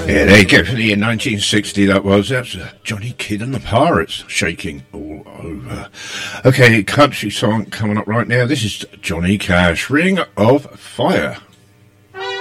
Yeah, there you go. For the year 1960, that was. That's Johnny Kidd and the Pirates, shaking all over. Okay, country song coming up right now. This is Johnny Cash, Ring of Fire.